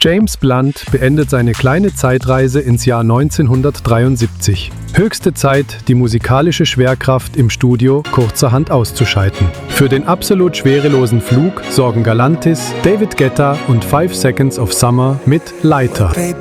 James Blunt beendet seine kleine Zeitreise ins Jahr 1973. Höchste Zeit, die musikalische Schwerkraft im Studio kurzerhand auszuschalten. Für den absolut schwerelosen Flug sorgen Galantis, David Guetta und 5 Seconds of Summer mit Lighter. Baby,